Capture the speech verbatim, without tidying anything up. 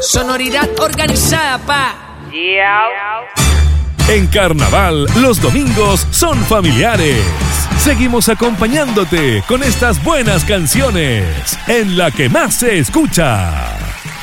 Sonoridad organizada, pa. Yeah. En Carnaval, los domingos son familiares. Seguimos acompañándote con estas buenas canciones en La Que Más Se Escucha.